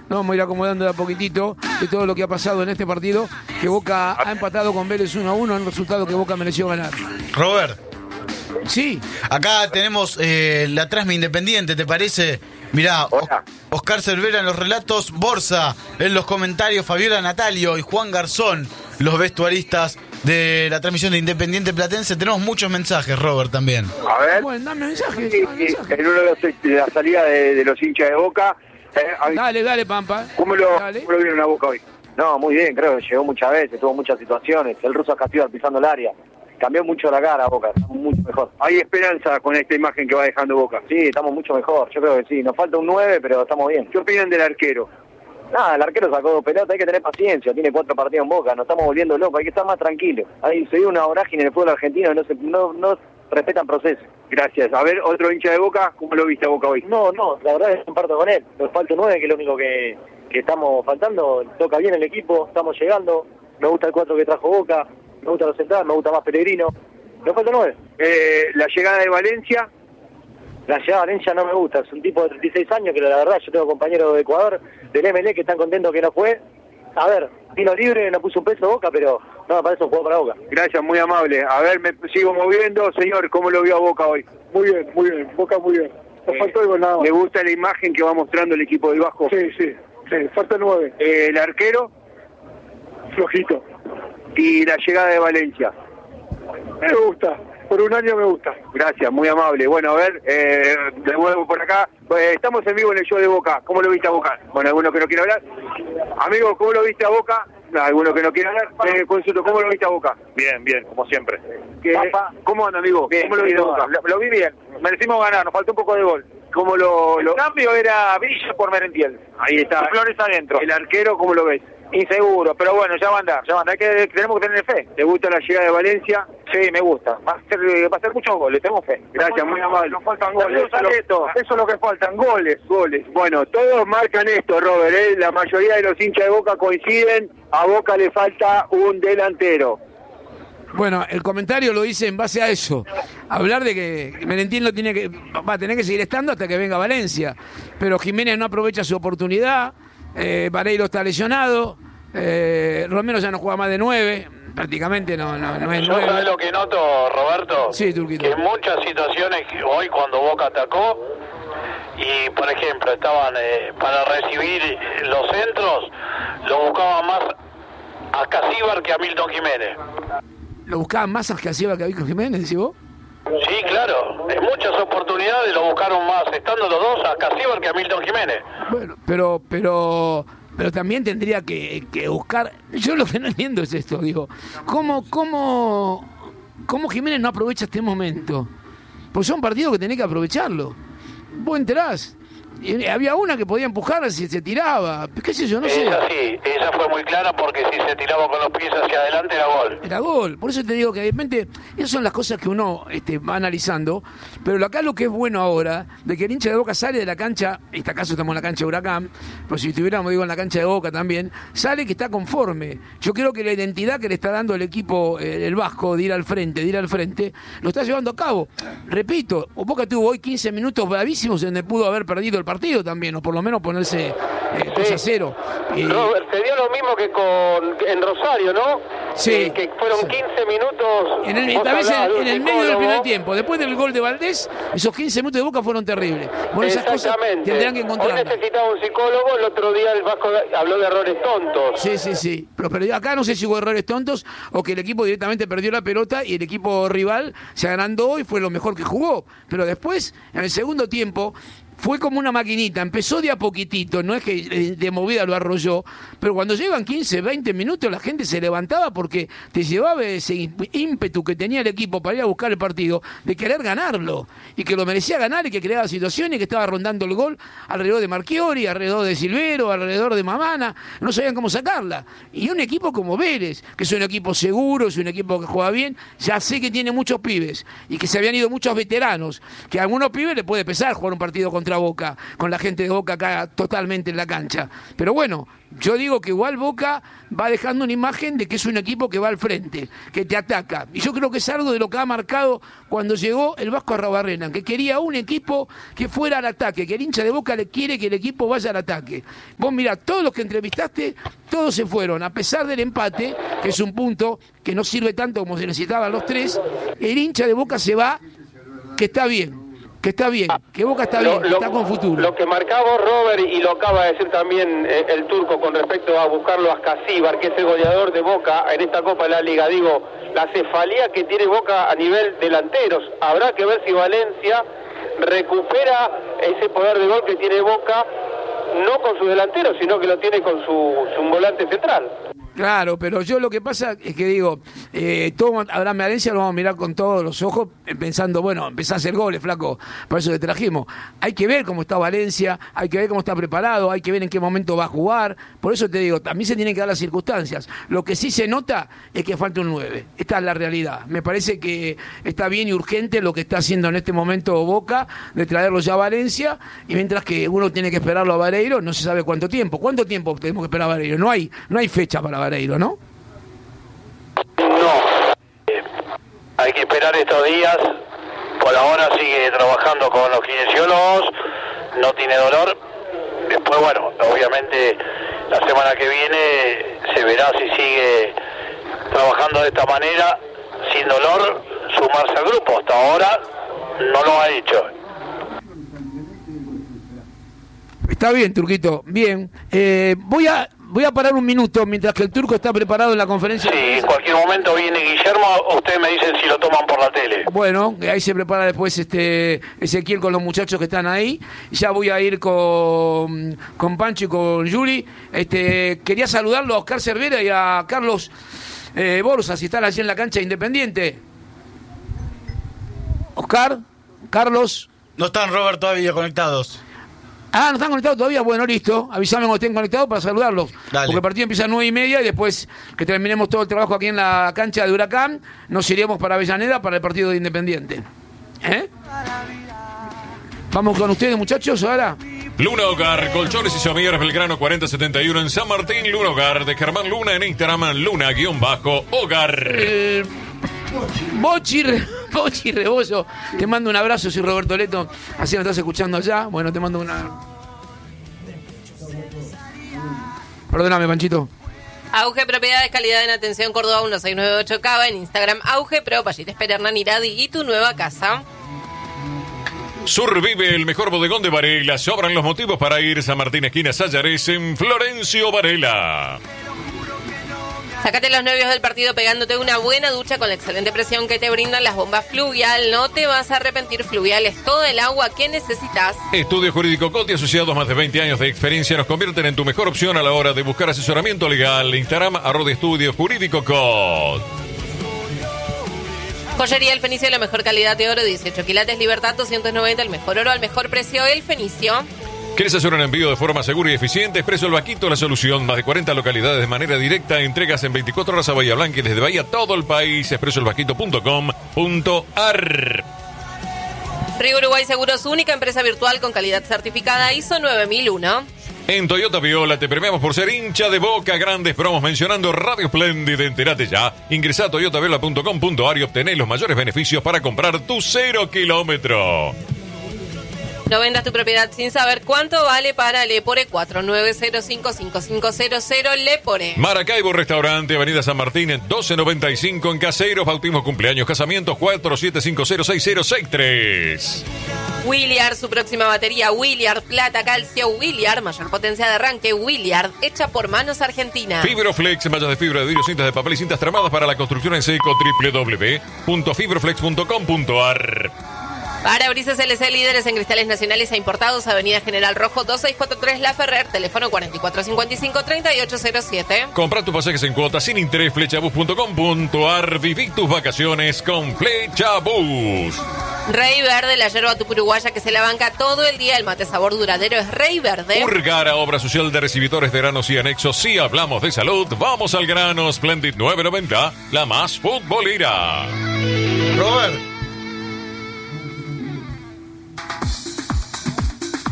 nos vamos a ir acomodando de a poquitito de todo lo que ha pasado en este partido, que Boca ha empatado con Vélez 1-1, un resultado que Boca mereció ganar. Robert. Sí. Acá tenemos la Trasmi Independiente, ¿te parece? Mirá, Oscar Cervera en los relatos, Borsa en los comentarios, Fabiola Natalio y Juan Garzón, los vestuaristas de la transmisión de Independiente Platense. Tenemos muchos mensajes, Robert, también. A ver. Bueno, dame mensajes. Sí, en uno de la salida de los hinchas de Boca. Dale, Pampa. ¿Cómo lo vieron a Boca hoy? No, muy bien, creo que llegó muchas veces, tuvo muchas situaciones. El ruso Castillo pisando el área. Cambió mucho la cara Boca, estamos mucho mejor. ¿Hay esperanza con esta imagen que va dejando Boca? Sí, estamos mucho mejor, yo creo que sí. Nos falta un 9, pero estamos bien. ¿Qué opinan del arquero? Nada, el arquero sacó 2 pelotas, hay que tener paciencia, tiene 4 partidos en Boca, nos estamos volviendo locos, hay que estar más tranquilos. Ahí se dio una vorágine en el fútbol argentino y no respetan procesos. Gracias. A ver, otro hincha de Boca, ¿cómo lo viste a Boca hoy? No, la verdad es que comparto con él. Nos falta un 9, que es lo único que estamos faltando. Toca bien el equipo, estamos llegando. Me gusta el 4 que trajo Boca, me gusta los centrales, me gusta más Pellegrino. Nos falta 9. La llegada de Valencia. La llegada de Valencia no me gusta, es un tipo de 36 años que la verdad yo tengo compañeros de Ecuador, del MLE, que están contentos que no fue. A ver, vino libre, no puso un peso Boca, pero no me parece un juego para Boca. Gracias, muy amable. A ver, me sigo moviendo. Señor, ¿cómo lo vio a Boca hoy? Muy bien, Boca muy bien. Nos faltó algo nada más. ¿Le gusta la imagen que va mostrando el equipo del Vasco? Sí, falta 9. ¿El arquero? Flojito. ¿Y la llegada de Valencia? Me gusta. Por un año me gusta. Gracias, muy amable. Bueno, a ver, de nuevo por acá. Estamos en vivo en el show de Boca. ¿Cómo lo viste a Boca? Bueno, alguno que no quiere hablar. Amigo, ¿cómo lo viste a Boca? Alguno que no quiere hablar. Consulto, ¿cómo lo viste a Boca? Bien, como siempre. ¿Cómo anda, amigo? Bien, ¿cómo lo viste a Boca? Lo vi bien. Merecimos ganar, nos faltó un poco de gol. ¿Cómo el cambio era Villa por Merentiel. Ahí está. Flores adentro. ¿El arquero cómo lo ves? Inseguro, pero bueno, ya va a andar. Tenemos que tener fe. ¿Te gusta la llegada de Valencia? Sí, me gusta. Va a ser muchos goles, tenemos fe. Gracias, muy amable. Nos faltan goles. Eso es lo que faltan, goles. Bueno, todos marcan esto, Robert, La mayoría de los hinchas de Boca coinciden. A Boca le falta un delantero. Bueno, el comentario lo hice en base a eso. Hablar de que Merentiel va a tener que seguir estando hasta que venga Valencia. Pero Jiménez no aprovecha su oportunidad. Vareiro está lesionado, Romero ya no juega más de 9, prácticamente no es 9. Yo sabes lo que noto, Roberto, sí, Turquito, que en muchas situaciones hoy cuando Boca atacó y por ejemplo estaban para recibir los centros, lo buscaban más a Casíbar que a Milton Jiménez. ¿Lo buscaban más a Casíbar que a Milton Jiménez, decís vos? Sí, claro, en muchas oportunidades lo buscaron más, estando los dos, a Casíbar que a Milton Jiménez. Bueno, pero también tendría que buscar. Yo lo que no entiendo es esto, digo, ¿cómo Jiménez no aprovecha este momento? Pues son partidos que tenés que aprovecharlo. Vos enterás. Había una que podía empujar si se tiraba, qué sé yo, no sé. Esa fue muy clara porque si se tiraba con los pies hacia adelante era gol. Era gol, por eso te digo que de repente esas son las cosas que uno va analizando, pero acá lo que es bueno ahora, de que el hincha de Boca sale de la cancha, en este caso estamos en la cancha de Huracán, pero si estuviéramos en la cancha de Boca también, sale que está conforme. Yo creo que la identidad que le está dando el equipo, el Vasco, de ir al frente, lo está llevando a cabo. Repito, Boca tuvo hoy 15 minutos bravísimos donde pudo haber perdido el partido también, o por lo menos ponerse 2-0. Robert, se dio lo mismo que en Rosario, ¿no? Sí. Que fueron 15 minutos... En el medio del primer tiempo, después del gol de Valdés, esos 15 minutos de Boca fueron terribles. Bueno, esas cosas tendrán que encontrar. Hoy necesitaba un psicólogo, el otro día el Vasco habló de errores tontos. Sí. Pero acá no sé si hubo errores tontos o que el equipo directamente perdió la pelota y el equipo rival se agrandó y fue lo mejor que jugó. Pero después, en el segundo tiempo... Fue como una maquinita, empezó de a poquitito, no es que de movida lo arrolló, pero cuando llevan 15, 20 minutos la gente se levantaba porque te llevaba ese ímpetu que tenía el equipo para ir a buscar el partido, de querer ganarlo, y que lo merecía ganar y que creaba situaciones, y que estaba rondando el gol alrededor de Marchiori, alrededor de Silvero, alrededor de Mamana, no sabían cómo sacarla. Y un equipo como Vélez, que es un equipo seguro, es un equipo que juega bien, ya sé que tiene muchos pibes, y que se habían ido muchos veteranos, que a algunos pibes le puede pesar jugar un partido contra contra Boca, con la gente de Boca acá totalmente en la cancha. Pero bueno, yo digo que igual Boca va dejando una imagen de que es un equipo que va al frente, que te ataca. Y yo creo que es algo de lo que ha marcado cuando llegó el Vasco Arruabarrena, que quería un equipo que fuera al ataque, que el hincha de Boca le quiere que el equipo vaya al ataque. Vos mirá, todos los que entrevistaste, todos se fueron, a pesar del empate, que es un punto que no sirve tanto como se necesitaban los tres, el hincha de Boca se va, que está bien, que Boca está bien, que está con futuro. Lo que marcaba Robert, y lo acaba de decir también el turco con respecto a buscarlo a Ascasíbar, que es el goleador de Boca en esta Copa de la Liga, digo, la cefalía que tiene Boca a nivel delanteros. Habrá que ver si Valencia recupera ese poder de gol que tiene Boca, no con su delantero, sino que lo tiene con su volante central. Claro, pero yo lo que pasa es que digo, todo Abraham Valencia lo vamos a mirar con todos los ojos, pensando, bueno, empezá a hacer goles, flaco, por eso te trajimos. Hay que ver cómo está Valencia, hay que ver cómo está preparado, hay que ver en qué momento va a jugar. Por eso te digo, también se tienen que dar las circunstancias. Lo que sí se nota es que falta un 9. Esta es la realidad. Me parece que está bien y urgente lo que está haciendo en este momento Boca, de traerlo ya a Valencia, y mientras que uno tiene que esperarlo a Vareiro, no se sabe cuánto tiempo. ¿Cuánto tiempo tenemos que esperar a Vareiro? No hay fecha para Vareiro, ¿no? No, hay que esperar estos días. Por ahora sigue trabajando con los kinesiólogos, no tiene dolor. Después, bueno, obviamente la semana que viene se verá si sigue trabajando de esta manera, sin dolor, sumarse al grupo. Hasta ahora no lo ha hecho. Está bien, Turquito, bien. Voy a parar un minuto mientras que el turco está preparado en la conferencia. Sí, en cualquier momento viene Guillermo, ustedes me dicen si lo toman por la tele. Bueno, ahí se prepara después Ezequiel con los muchachos que están ahí. Ya voy a ir con Pancho y con Yuri. Quería saludarlo a Oscar Cervera y a Carlos Borsa, si están allí en la cancha Independiente. Oscar, Carlos. No están, Robert, todavía conectados. ¿No están conectados todavía? Bueno, listo. Avísame cuando estén conectados para saludarlos. Dale. Porque el partido empieza a 9:30 y después que terminemos todo el trabajo aquí en la cancha de Huracán, nos iremos para Avellaneda para el partido de Independiente. Vamos con ustedes, muchachos, ahora. Luna Hogar, colchones y somieres, Belgrano 4071 en San Martín. Luna Hogar, de Germán Luna en Instagram, Luna_Hogar. Bochi Rebollo, te mando un abrazo, soy Roberto Leto, así me estás escuchando allá. Bueno, te mando una... Perdóname, Panchito. Auge Propiedades, calidad en atención, Córdoba 1698 Cava, en Instagram Auge Pro, allí te espera Hernán Iradi y tu nueva casa. Survive, el mejor bodegón de Varela. Sobran los motivos para ir. San Martín, esquina Sayares, en Florencio Varela. Sácate los nervios del partido pegándote una buena ducha con la excelente presión que te brindan las bombas Fluvial. No te vas a arrepentir, Fluvial es todo el agua que necesitas. Estudio Jurídico Coti, asociados más de 20 años de experiencia, nos convierten en tu mejor opción a la hora de buscar asesoramiento legal. Instagram, @Estudio Jurídico Coti. Joyería El Fenicio, la mejor calidad de oro, 18 quilates, Libertad 290, el mejor oro al mejor precio, El Fenicio. ¿Quieres hacer un envío de forma segura y eficiente? Expreso El Vaquito, la solución. Más de 40 localidades de manera directa. Entregas en 24 horas a Bahía Blanca y desde Bahía todo el país. expresoelvaquito.com.ar. Río Uruguay Seguros, única empresa virtual con calidad certificada ISO 9001. En Toyota Viola te premiamos por ser hincha de Boca. Grandes promos mencionando Radio Splendid. Entérate ya. Ingresá a toyotaviola.com.ar y obtenés los mayores beneficios para comprar tu 0 kilómetro. No vendas tu propiedad sin saber cuánto vale para Lepore. 49055500 Lepore. Maracaibo Restaurante, Avenida San Martín, 1295 en Caseros. Bautismo, cumpleaños, casamientos, 47506063. Williard, su próxima batería. Williard, plata, calcio. Williard, mayor potencia de arranque. Williard, hecha por manos argentinas. Fibroflex, mallas de fibra de vidrio, cintas de papel y cintas tramadas para la construcción en seco. www.fibroflex.com.ar. Parabrisas LC, líderes en cristales nacionales e importados. Avenida General Rojo 2643 La Ferrer. Teléfono 4455-3807. Compra tus pasajes en cuotas sin interés. Flechabus.com.ar. Viví tus vacaciones con Flechabus. Rey Verde, la yerba tupuruguaya que se la banca todo el día. El mate sabor duradero es Rey Verde. Urgara, obra social de recibidores de granos y anexos. Si hablamos de salud, vamos al grano. Splendid 990, la más futbolera. Robert.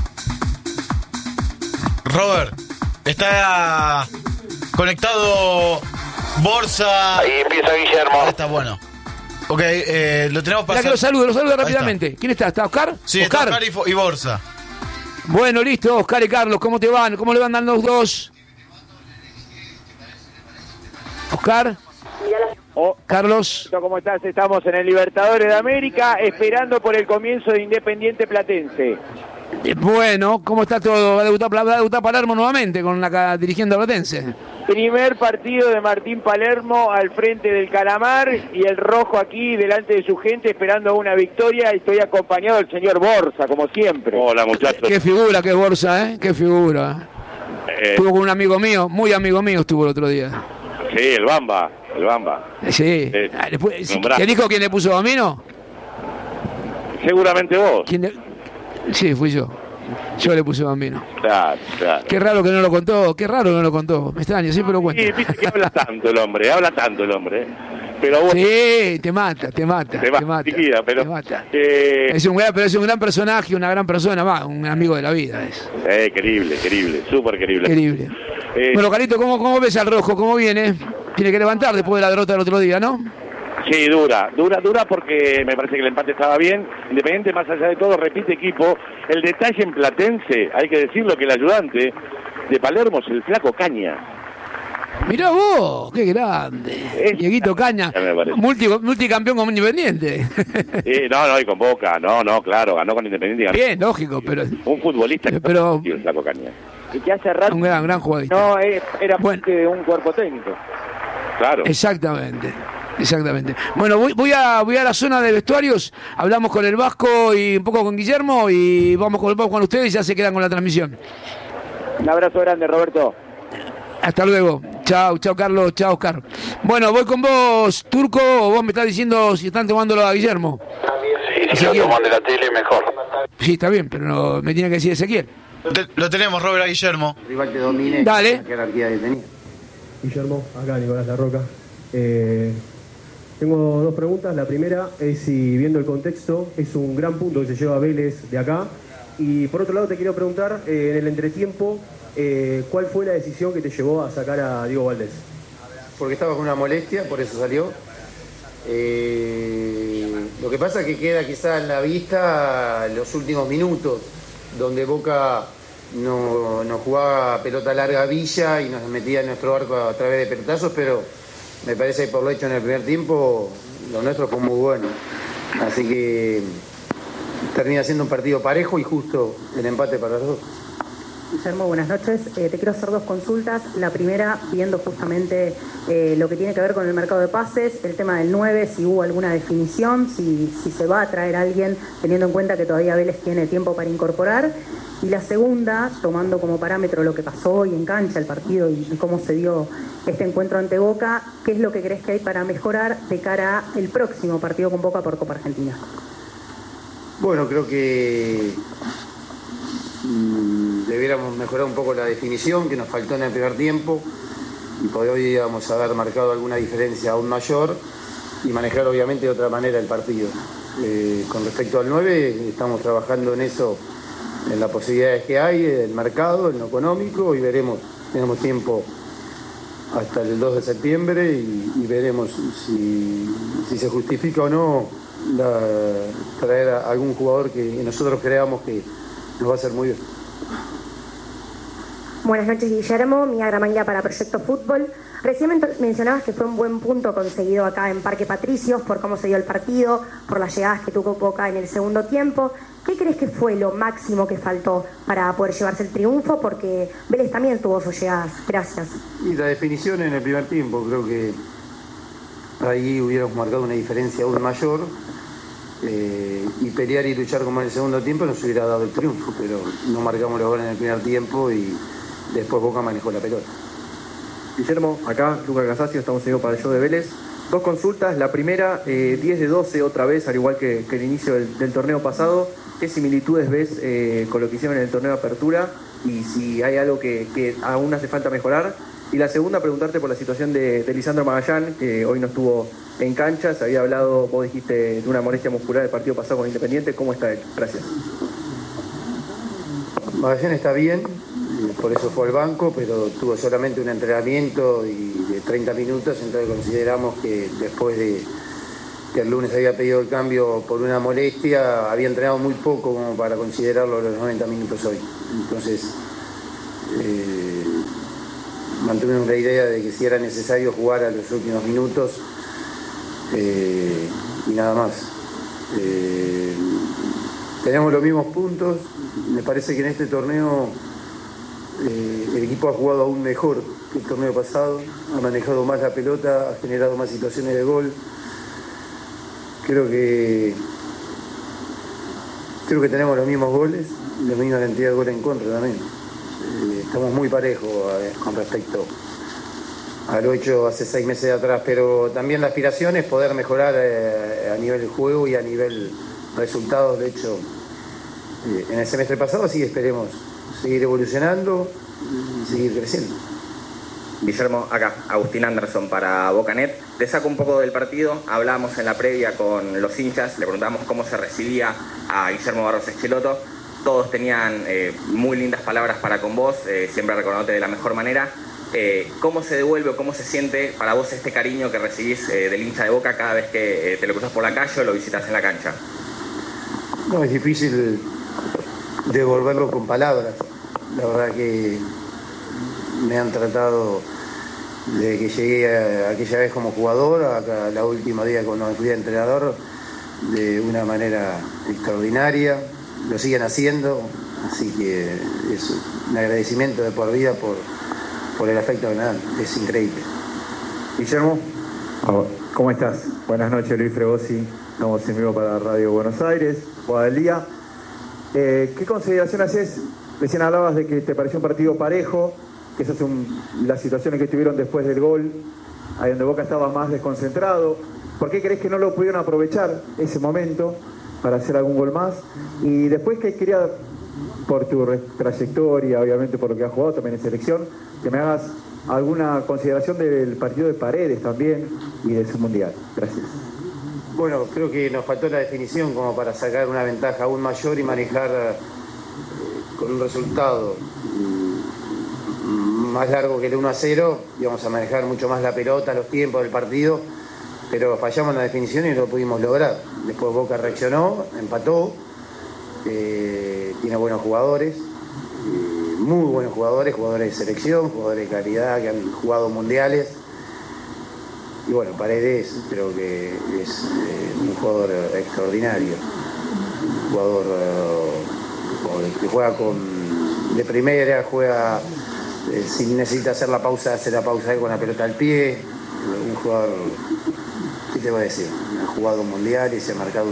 Robert, está conectado Borsa. Ahí empieza Guillermo. Ahí está, bueno. Ok, lo tenemos para... Ya que lo saludo rápidamente. ¿Quién está? ¿Está Oscar? Sí, está Oscar y Borsa. Bueno, listo, Oscar y Carlos, ¿cómo te van? ¿Cómo le van dando los dos? Oscar. Carlos. ¿Cómo estás? Estamos en el Libertadores de América esperando por el comienzo de Independiente Platense. Bueno, ¿cómo está todo? ¿Va a debutar Palermo nuevamente dirigiendo a Platense? Primer partido de Martín Palermo al frente del Calamar y el rojo aquí delante de su gente esperando una victoria. Estoy acompañado del señor Borsa, como siempre. Hola, muchachos. Qué figura que es Borsa, ¿eh? Qué figura. Estuvo con un amigo mío, muy amigo mío estuvo el otro día. Sí, el Bamba. Sí. ¿Qué dijo quién le puso Bambino? Seguramente vos. Sí, fui yo. Yo le puse Bambino. Claro. Qué raro que no lo contó. Me extraña, siempre lo cuento. Sí, viste que habla tanto el hombre. Pero vos... Sí, te mata. Chiquita, pero... Te mata. Es un gran personaje, una gran persona, un amigo de la vida es. Querible, súper querible. Bueno, Carito, ¿cómo ves al rojo? ¿Cómo viene? Tiene que levantar después de la derrota del otro día, ¿no? Sí, dura porque me parece que el empate estaba bien. Independiente, más allá de todo, repite equipo. El detalle en Platense, hay que decirlo, que el ayudante de Palermo es el flaco Caña. Mirá vos, qué grande. Dieguito Caña, multicampeón con Independiente. No, y con Boca, claro, ganó con Independiente. Bien, lógico, pero... Un futbolista pero el flaco Caña. Y que hace rato... Un gran jugador. No, era parte de un cuerpo técnico. Claro. Exactamente. Bueno, voy a la zona de vestuarios, hablamos con el Vasco y un poco con Guillermo y vamos con ustedes y ya se quedan con la transmisión. Un abrazo grande, Roberto. Hasta luego. Chao, Carlos, chao, Oscar. Bueno, voy con vos, Turco, o vos me estás diciendo si están tomándolo a Guillermo. Sí, si lo toman de la tele, mejor. Sí, está bien, pero me tiene que decir Ezequiel. Lo tenemos, Robert, a Guillermo. Rival que domine. Dale. La jerarquía que tenía. Guillermo, acá Nicolás La Roca. Tengo dos preguntas. La primera es si, viendo el contexto, es un gran punto que se lleva Vélez de acá. Y por otro lado te quiero preguntar, en el entretiempo, ¿cuál fue la decisión que te llevó a sacar a Diego Valdés? Porque estaba con una molestia, por eso salió. Lo que pasa es que queda quizá en la vista los últimos minutos, donde Boca no jugaba pelota larga a Villa y nos metía en nuestro arco a través de pelotazos, pero me parece que por lo hecho en el primer tiempo, lo nuestro fue muy bueno. Así que termina siendo un partido parejo y justo el empate para los dos. Guillermo, buenas noches. Te quiero hacer dos consultas. La primera, viendo justamente lo que tiene que ver con el mercado de pases, el tema del 9, si hubo alguna definición, si se va a traer a alguien, teniendo en cuenta que todavía Vélez tiene tiempo para incorporar. Y la segunda, tomando como parámetro lo que pasó hoy en cancha, el partido y cómo se dio este encuentro ante Boca, ¿qué es lo que crees que hay para mejorar de cara al próximo partido con Boca por Copa Argentina? Bueno, creo que debiéramos mejorar un poco la definición que nos faltó en el primer tiempo y podríamos haber marcado alguna diferencia aún mayor y manejar obviamente de otra manera el partido. Con respecto al 9, estamos trabajando en eso, en las posibilidades que hay, el mercado, en lo económico, y veremos, tenemos tiempo hasta el 2 de septiembre y veremos si se justifica o no traer a algún jugador que nosotros creamos que nos va a hacer muy bien. Buenas noches, Guillermo. Mía Gramaña para Proyecto Fútbol. Recién mencionabas que fue un buen punto conseguido acá en Parque Patricios por cómo se dio el partido, por las llegadas que tuvo Boca en el segundo tiempo. ¿Qué crees que fue lo máximo que faltó para poder llevarse el triunfo? Porque Vélez también tuvo sus llegadas. Gracias. Y la definición en el primer tiempo, creo que ahí hubiéramos marcado una diferencia aún mayor. Y pelear y luchar como en el segundo tiempo nos hubiera dado el triunfo, pero no marcamos los goles en el primer tiempo y después Boca manejó la pelota. Guillermo, acá Lucas Casasio, estamos seguidos para el show de Vélez. Dos consultas, la primera, 10 de 12 otra vez, al igual que el inicio del torneo pasado. ¿Qué similitudes ves con lo que hicieron en el torneo de apertura y si hay algo que aún hace falta mejorar? Y la segunda, preguntarte por la situación de Lisandro Magallán, que hoy no estuvo en cancha. Se había hablado, vos dijiste, de una molestia muscular del partido pasado con Independiente. ¿Cómo está él? Gracias. Magallán está bien, por eso fue al banco, pero tuvo solamente un entrenamiento de 30 minutos, entonces consideramos que después de que el lunes había pedido el cambio por una molestia, había entrenado muy poco como para considerarlo los 90 minutos hoy. Entonces mantuvimos la idea de que si era necesario jugar a los últimos minutos y nada más. Tenemos los mismos puntos, me parece que en este torneo el equipo ha jugado aún mejor que el torneo pasado, ha manejado más la pelota, ha generado más situaciones de gol. Creo que tenemos los mismos goles, la misma cantidad de goles en contra también. Estamos muy parejos con respecto a lo hecho hace 6 meses atrás, pero también la aspiración es poder mejorar a nivel de juego y a nivel resultados. De hecho, en el semestre pasado, así esperemos seguir evolucionando y seguir creciendo. Guillermo, acá, Agustín Anderson para Bocanet. Te saco un poco del partido. Hablábamos en la previa con los hinchas, le preguntamos cómo se recibía a Guillermo Barros Schelotto. Todos tenían muy lindas palabras para con vos, siempre recordándote de la mejor manera. ¿Cómo se devuelve o cómo se siente para vos este cariño que recibís del hincha de Boca cada vez que te lo cruzas por la calle o lo visitas en la cancha? No, es difícil devolverlo con palabras. La verdad que me han tratado desde que llegué aquella vez como jugador, a la última día cuando fui entrenador, de una manera extraordinaria. Lo siguen haciendo, así que es un agradecimiento de por vida por el afecto que me dan. Es increíble. Guillermo, ¿cómo estás? Buenas noches, Luis Fregosi. Estamos en vivo para Radio Buenos Aires, Jugada del Día. ¿Qué consideración haces? Recién hablabas de que te pareció un partido parejo, que esas son las situaciones que estuvieron después del gol, ahí donde Boca estaba más desconcentrado. ¿Por qué crees que no lo pudieron aprovechar ese momento para hacer algún gol más? Y después, que quería, por tu trayectoria, obviamente por lo que has jugado también en selección, que me hagas alguna consideración del partido de Paredes también y de su mundial. Gracias. Bueno, creo que nos faltó la definición como para sacar una ventaja aún mayor y manejar con un resultado más largo que el 1-0, íbamos a manejar mucho más la pelota, los tiempos del partido, pero fallamos en la definición y no lo pudimos lograr. Después Boca reaccionó, empató, tiene buenos jugadores, muy buenos jugadores, jugadores de selección, jugadores de calidad que han jugado mundiales. Y bueno, Paredes creo que es un jugador extraordinario, un jugador que juega de primera, juega si necesita hacer la pausa, hace la pausa él con la pelota al pie. Un jugador, ¿qué te voy a decir? Ha jugado mundial y se ha marcado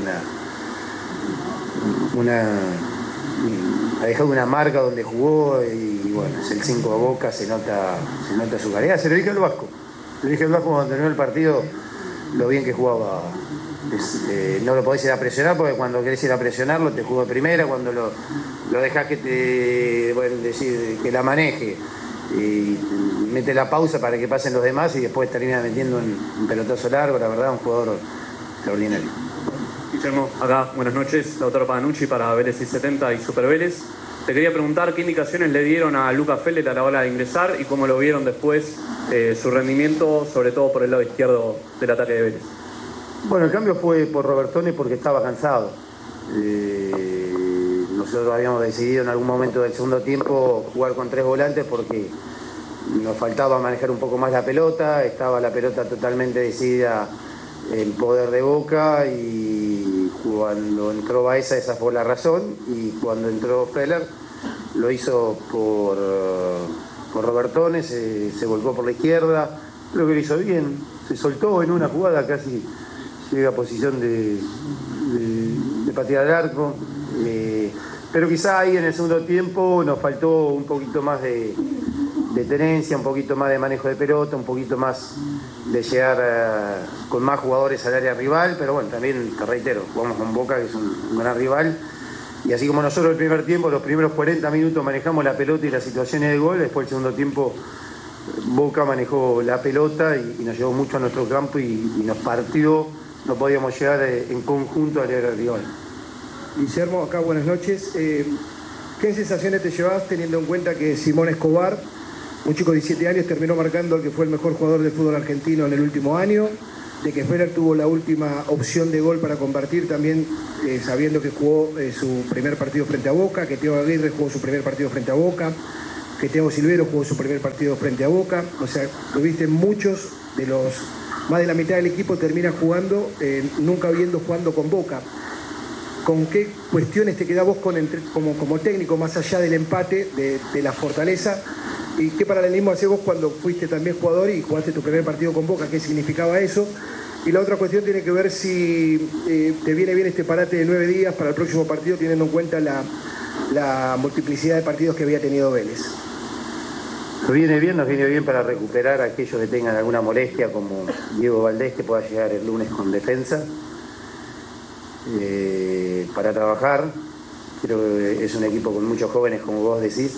ha dejado una marca donde jugó y bueno, es el 5 de Boca, se nota su calidad. Se lo dije al Vasco. Le dije al Vasco cuando terminó el partido lo bien que jugaba. No lo podés ir a presionar porque cuando querés ir a presionarlo te jugó de primera, cuando lo dejás que la maneje y mete la pausa para que pasen los demás y después termina metiendo un pelotazo largo. La verdad, un jugador extraordinario. Guillermo, acá, buenas noches, Lautaro Paganucci para Vélez y 70 y Super Vélez. Te quería preguntar qué indicaciones le dieron a Lucas Fellert a la hora de ingresar y cómo lo vieron después su rendimiento, sobre todo por el lado izquierdo del ataque de Vélez. Bueno, el cambio fue por Robertone porque estaba cansado. Nosotros habíamos decidido en algún momento del segundo tiempo jugar con 3 volantes porque nos faltaba manejar un poco más la pelota, estaba la pelota totalmente decidida en poder de Boca y cuando entró Baeza esa fue la razón y cuando entró Fellert lo hizo por Robertone, se volcó por la izquierda, creo que lo hizo bien, se soltó en una jugada, casi llega a posición de patear al arco, pero quizá ahí en el segundo tiempo nos faltó un poquito más de tenencia, un poquito más de manejo de pelota, un poquito más de llegar con más jugadores al área rival, pero bueno, también te reitero, jugamos con Boca, que es un gran rival, y así como nosotros el primer tiempo, los primeros 40 minutos manejamos la pelota y las situaciones de gol, después el segundo tiempo Boca manejó la pelota y nos llevó mucho a nuestro campo y nos partió, no podíamos llegar en conjunto al área rival. Guillermo, acá buenas noches. ¿Qué sensaciones te llevas teniendo en cuenta que Simón Escobar, un chico de 17 años, terminó marcando al que fue el mejor jugador del fútbol argentino en el último año? De que Feller tuvo la última opción de gol para convertir también, sabiendo que jugó su primer partido frente a Boca, que Teo Aguirre jugó su primer partido frente a Boca, que Thiago Silvero jugó su primer partido frente a Boca. O sea, tuviste muchos de los, más de la mitad del equipo termina jugando, nunca viendo jugando con Boca. ¿Con qué cuestiones te quedás vos como técnico, más allá del empate, de la fortaleza? ¿Y qué paralelismo hacés vos cuando fuiste también jugador y jugaste tu primer partido con Boca? ¿Qué significaba eso? Y la otra cuestión tiene que ver si te viene bien este parate de 9 días para el próximo partido, teniendo en cuenta la multiplicidad de partidos que había tenido Vélez. Nos viene bien para recuperar a aquellos que tengan alguna molestia, como Diego Valdés, que pueda llegar el lunes con defensa. Para trabajar, creo que es un equipo con muchos jóvenes, como vos decís.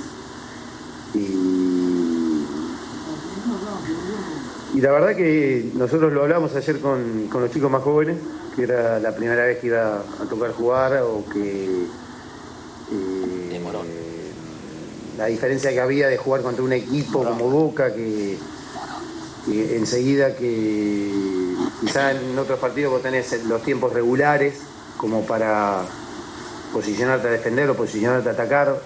Y la verdad que nosotros lo hablamos ayer con los chicos más jóvenes, que era la primera vez que iba a tocar jugar, o que la diferencia que había de jugar contra un equipo como Boca, que enseguida que quizá en otros partidos vos tenés los tiempos regulares como para posicionarte a defender o posicionarte a atacar.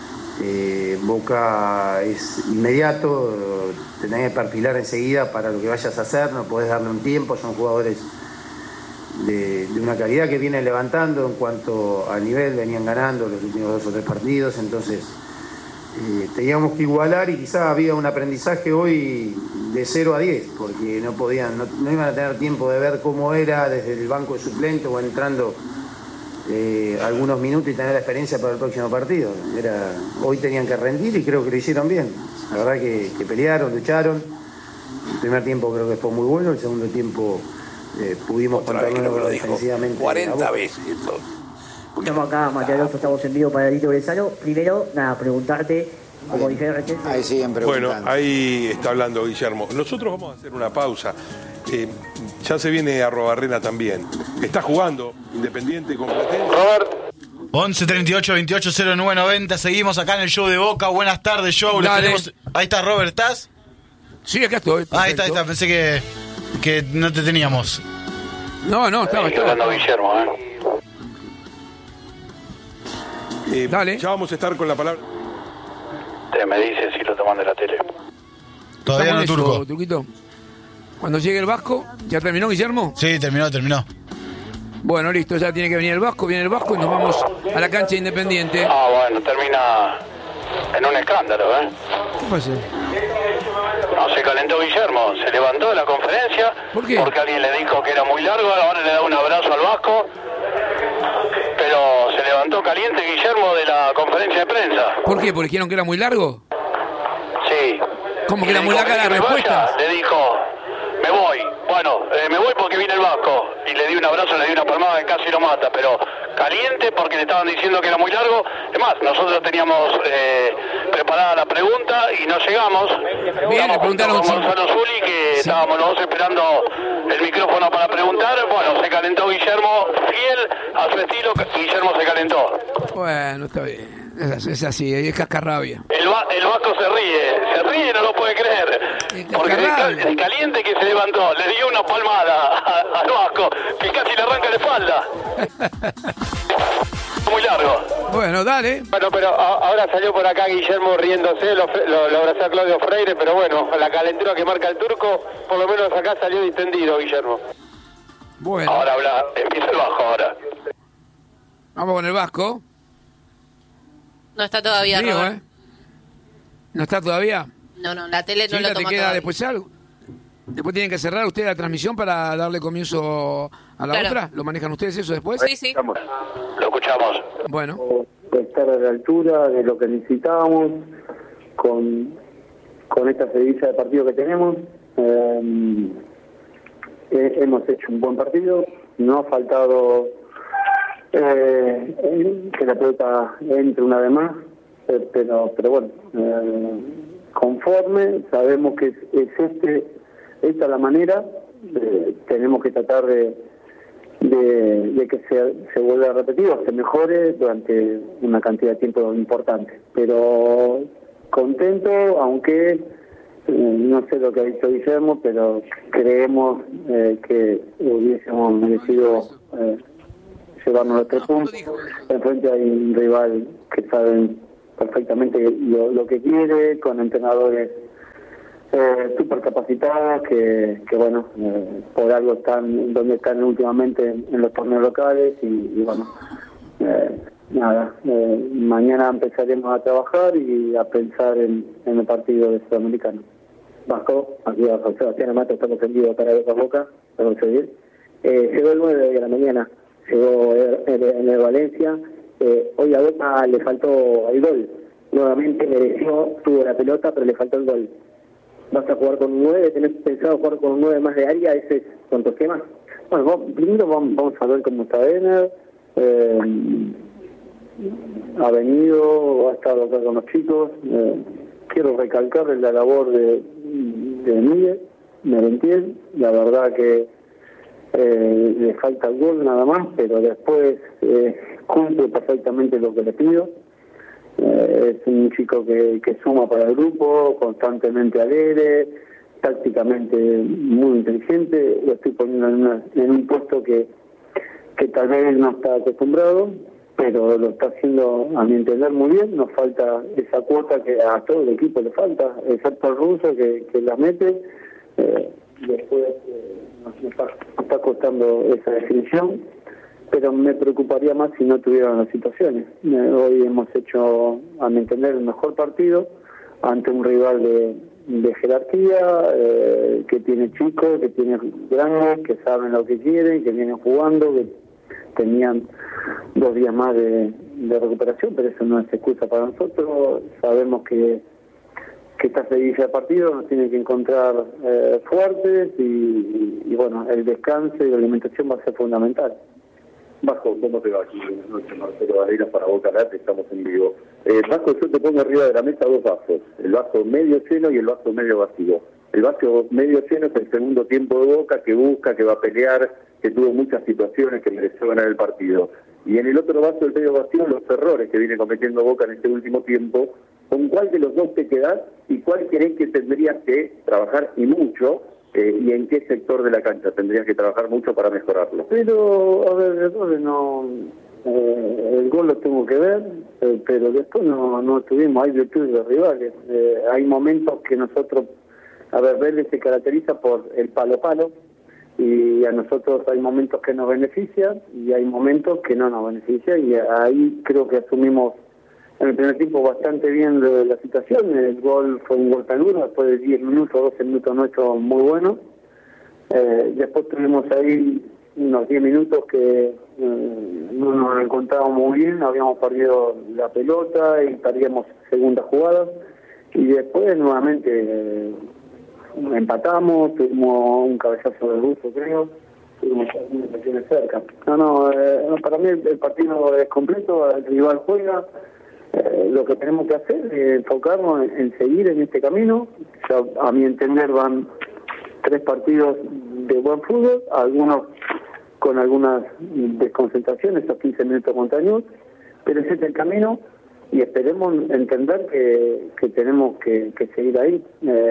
Boca es inmediato, tenés que perfilar enseguida para lo que vayas a hacer, no podés darle un tiempo. Son jugadores de una calidad que vienen levantando en cuanto a nivel, venían ganando los últimos 2 o 3 partidos, entonces teníamos que igualar, y quizás había un aprendizaje hoy de 0 a 10, porque no iban a tener tiempo de ver cómo era desde el banco de suplente o entrando algunos minutos y tener la experiencia para el próximo partido. Hoy tenían que rendir y creo que lo hicieron bien. La verdad que pelearon, lucharon. El primer tiempo creo que fue muy bueno, el segundo tiempo pudimos controlarlo defensivamente 40 veces. Estamos acá, Matías Alonso, estamos en vivo para Delito Brezano. Primero, preguntarte, como dije recién. Ahí siguen preguntando. Bueno, ahí está hablando Guillermo. Nosotros vamos a hacer una pausa. Ya se viene Arrobarrena también. Está jugando Independiente con Platense. Robert. 11 38 28 09 90. Seguimos acá en el show de Boca. Buenas tardes, show. Ahí está, Robert, ¿estás? Sí, acá estoy. Ahí está. Pensé que no te teníamos. No, estaba hablando Guillermo, Dale. Ya vamos a estar con la palabra. Te me dice si lo toman de la tele. Todavía no, Turco. Turquito. Cuando llegue el Vasco, ¿ya terminó, Guillermo? Sí, terminó. Bueno, listo, ya tiene que venir el Vasco, viene el Vasco y nos vamos a la cancha Independiente. Bueno, termina en un escándalo, ¿Qué pasa? No, se calentó Guillermo, se levantó de la conferencia. ¿Por qué? Porque alguien le dijo que era muy largo, ahora le da un abrazo al Vasco. Pero se levantó caliente Guillermo de la conferencia de prensa. ¿Por qué? ¿Porque dijeron que era muy largo? Sí. ¿Cómo que era muy larga la respuesta? Le dijo, me voy. Bueno, me voy porque viene el Vasco. Y le di un abrazo, le di una palmada que casi lo mata. Pero caliente porque le estaban diciendo que era muy largo. Es más, nosotros teníamos preparada la pregunta y no llegamos. Bien, le preguntaron con Gonzalo Zuli, que estábamos los dos esperando el micrófono para preguntar. Bueno, se calentó Guillermo, fiel a su estilo. Guillermo se calentó. Bueno, está bien. Es así, es cascarrabia. El Vasco se ríe, no lo puede creer. Porque de caliente que se levantó, le dio una palmada al Vasco, que casi le arranca la espalda. Muy largo. Bueno, dale. Bueno, pero ahora salió por acá Guillermo riéndose, lo abrazó a Claudio Freire, pero bueno, la calentura que marca el Turco, por lo menos acá salió distendido Guillermo. Bueno. Ahora empieza el Vasco ahora. Vamos con el Vasco. No está todavía, Río, Robert. ¿No está todavía? No, la tele no lo toma ¿te queda todavía. después algo? ¿Después tienen que cerrar ustedes la transmisión para darle comienzo a la otra? ¿Lo manejan ustedes eso después? Sí. Lo escuchamos. Bueno. Estar a la altura de lo que necesitábamos con esta seguidilla de partido que tenemos. Hemos hecho un buen partido. No ha faltado que la pelota entre una vez más, pero bueno, conforme, sabemos que es esta la manera, tenemos que tratar de de que se vuelva a repetir o se mejore durante una cantidad de tiempo importante. Pero contento, aunque no sé lo que ha dicho Guillermo, pero creemos que hubiésemos merecido llevarnos los 3 puntos. Enfrente hay un rival que saben perfectamente lo que quiere, con entrenadores súper capacitados que bueno, por algo están donde están últimamente en los torneos locales y bueno, nada, mañana empezaremos a trabajar y a pensar en el partido de Sudamericano. Vasco, aquí a Sebastián Amato, estamos en vivo para ver Boca, vamos a seguir. Llegó el 9 de la mañana, llegó en el Valencia, hoy a Boca le faltó el gol, nuevamente mereció, tuvo la pelota, pero le faltó el gol. ¿Vas a jugar con un 9? ¿Tenés pensado jugar con un 9 más de área? ¿Ese es con tu esquema? Bueno, primero vamos a ver cómo está Ener. Ha venido, ha estado acá con los chicos. Quiero recalcar la labor de Miguel Merentiel. La verdad que le falta el gol nada más, pero después cumple perfectamente lo que le pido. Es un chico que suma para el grupo, constantemente alegre, tácticamente muy inteligente. Lo estoy poniendo en un puesto que tal vez no está acostumbrado, pero lo está haciendo, a mi entender, muy bien. Nos falta esa cuota que a todo el equipo le falta, excepto al ruso que la mete. Después nos está costando esa definición, pero me preocuparía más si no tuvieran las situaciones. Hoy hemos hecho, a mi entender, el mejor partido ante un rival de jerarquía, que tiene chicos, que tiene grandes, que saben lo que quieren, que vienen jugando, que tenían 2 días más de recuperación, pero eso no es excusa para nosotros. Sabemos que esta seguidilla de partidos nos tiene que encontrar fuertes y bueno, el descanso y la alimentación va a ser fundamental. Vasco, ¿cómo te va? Aquí buenas noches, Marcelo Valera para Boca Net, estamos en vivo. Vasco, yo te pongo arriba de la mesa 2 vasos, el vaso medio lleno y el vaso medio vacío. El vaso medio lleno es el segundo tiempo de Boca, que busca, que va a pelear, que tuvo muchas situaciones, que mereció ganar el partido. Y en el otro vaso, el medio vacío, los errores que viene cometiendo Boca en este último tiempo. ¿Con cuál de los dos te quedás y cuál crees que tendrías que trabajar y mucho? ¿Y en qué sector de la cancha tendrías que trabajar mucho para mejorarlo? Pero, a ver, no, el gol lo tengo que ver, pero después no tuvimos, hay virtudes de rivales. Hay momentos que nosotros, a ver, Vélez se caracteriza por el palo, y a nosotros hay momentos que nos benefician y hay momentos que no nos benefician, y ahí creo que asumimos en el primer tiempo bastante bien la situación. El gol fue un gol tan duro, después de 10 minutos, 12 minutos nuestros muy buenos. Después tuvimos ahí unos 10 minutos que no nos encontrábamos muy bien, habíamos perdido la pelota y perdíamos segundas jugadas, y después nuevamente empatamos, tuvimos un cabezazo de ruso, creo, tuvimos algunas cuestiones cerca. Para mí el partido es completo, el rival juega. Lo que tenemos que hacer es enfocarnos en seguir en este camino. Ya, a mi entender, van 3 partidos de buen fútbol, algunos con algunas desconcentraciones, esos 15 minutos contra Ñublense, pero ese es el camino y esperemos entender que tenemos que seguir ahí,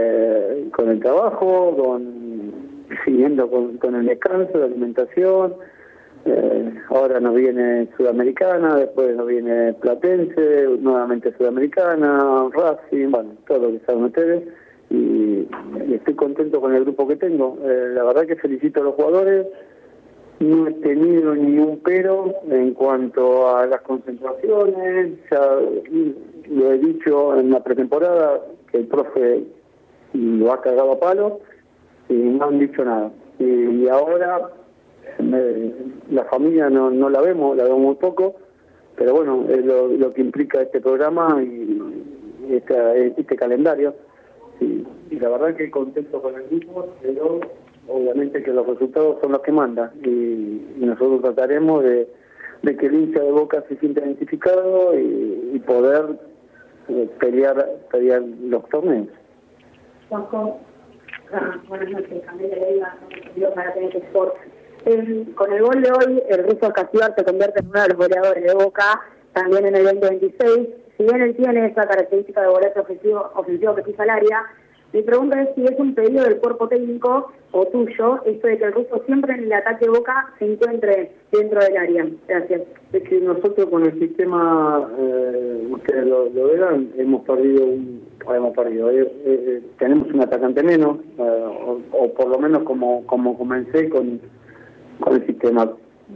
con el trabajo, siguiendo con el descanso, la alimentación. Ahora nos viene Sudamericana, después nos viene Platense, nuevamente Sudamericana, Racing, bueno, todo lo que saben ustedes, y estoy contento con el grupo que tengo. La verdad que felicito a los jugadores, no he tenido ningún pero en cuanto a las concentraciones, ya lo he dicho en la pretemporada, que el profe lo ha cagado a palo y no han dicho nada. Y ahora la familia no la vemos muy poco, pero bueno, es lo que implica este programa y este calendario. Y la verdad que contento con el grupo, pero obviamente que los resultados son los que mandan, y nosotros trataremos de que el hincha de Boca se sienta identificado y poder pelear los torneos. Juanjo, buenas noches, Camila Leiva, para TNT Sports. Con el gol de hoy, el ruso Ascasíbar se convierte en uno de los goleadores de Boca, también en el 2026. Si bien él tiene esa característica de volante ofensivo que pisa el área, mi pregunta es si es un pedido del cuerpo técnico o tuyo, esto de que el ruso siempre en el ataque de Boca se encuentre dentro del área. Gracias. Es que nosotros con el sistema, ustedes lo verán, hemos perdido, tenemos un atacante menos, o por lo menos como comencé con el sistema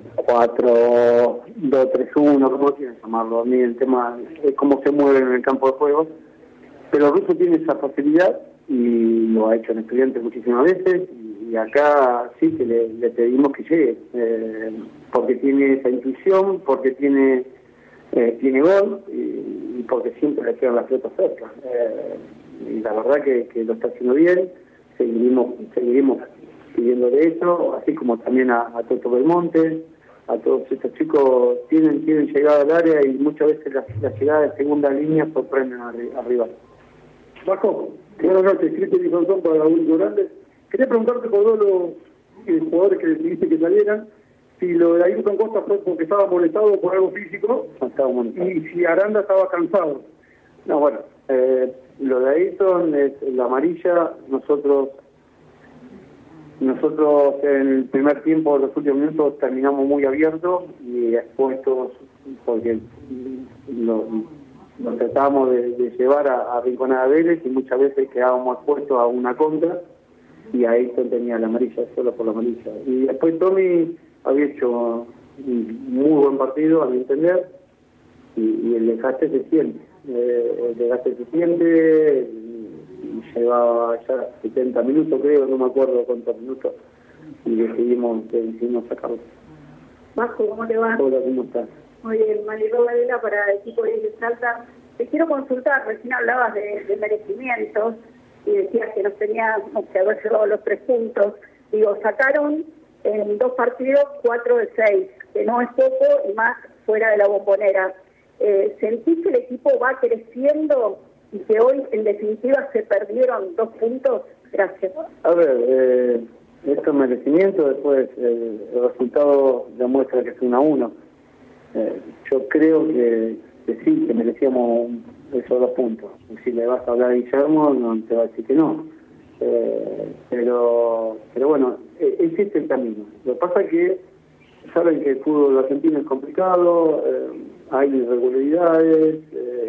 4-2-3-1, como quieran llamarlo. A mí el tema es cómo se mueve en el campo de juego, pero el ruso tiene esa facilidad y lo ha hecho en Estudiantes muchísimas veces, y acá sí que le pedimos que llegue, porque tiene esa intuición, porque tiene gol y porque siempre le quedan las pelotas cerca, y la verdad que lo está haciendo bien. Seguiremos pidiéndole eso, así como también a Toto Belmonte, a todos estos chicos tienen llegada al área, y muchas veces la llegada de segunda línea sorprenden al rival. Vasco, buenas noches, Cristian y Sansón para la Único Grande. Quería preguntarte por todos los jugadores que decidiste que salieran, si lo de Ayrton Costa fue porque estaba molestado por algo físico, y si Aranda estaba cansado. No, bueno, lo de Ayrton es la amarilla. Nosotros en el primer tiempo, los últimos minutos, terminamos muy abiertos y expuestos, porque nos tratábamos de llevar a Rinconada a Vélez, y muchas veces quedábamos expuestos a una contra, y Ayrton tenía la amarilla, solo por la amarilla. Y después Tommy había hecho un muy buen partido, a mi entender, y el desgaste se siente. Y llevaba ya 70 minutos, creo, no me acuerdo cuántos minutos, y decidimos sacarlo. Vasco, ¿cómo te va? Hola, ¿cómo estás? Muy bien, Mariló Varela para el equipo de Salta. Te quiero consultar, recién hablabas de merecimientos y decías que nos teníamos que haber llevado los 3 puntos. Digo, sacaron en 2 partidos 4 de 6, que no es poco, y más fuera de la Bombonera. ¿Sentís que el equipo va creciendo y que hoy en definitiva se perdieron 2 puntos? Gracias. A ver, estos merecimientos, después el resultado demuestra que es 1-1. Yo creo que sí, que merecíamos esos 2 puntos. Y si le vas a hablar a Guillermo, no te va a decir que no. Pero bueno, existe el camino. Lo que pasa es que saben que el fútbol argentino es complicado, hay irregularidades,